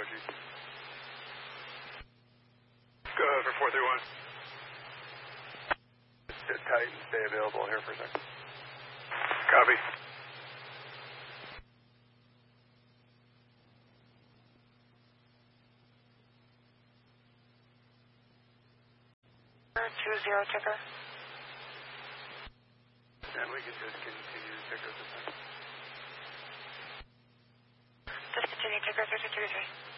Echo G. Go ahead for 431. Sit tight and stay available here for a second. Copy. 20 ticker. And we can just continue to ticker this thing. Just continue ticker 323.